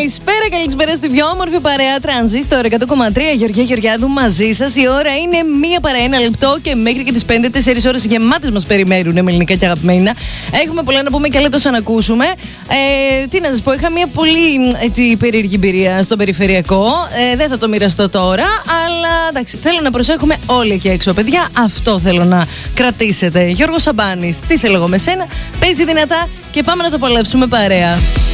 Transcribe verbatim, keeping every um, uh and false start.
Καλησπέρα, καλησπέρα στη πιο όμορφη παρέα Τρανζίστορ εκατό κόμμα τρία. Γεωργία Γεωργιάδου μαζί σας. Η ώρα είναι μία παρά ένα λεπτό και μέχρι και τις πέντε, τέσσερις ώρες γεμάτες μας περιμένουν με ελληνικά και αγαπημένα. Έχουμε πολλά να πούμε και άλλα τόσα να ακούσουμε. Ε, τι να σας πω, είχα μία πολύ έτσι, περίεργη εμπειρία στο περιφερειακό. Ε, δεν θα το μοιραστώ τώρα, αλλά εντάξει, θέλω να προσέχουμε όλοι εκεί έξω, παιδιά. Αυτό θέλω να κρατήσετε. Γιώργος Σαμπάνης, τι θέλω εγώ με σένα. Παίζει δυνατά και πάμε να το απολαύσουμε παρέα.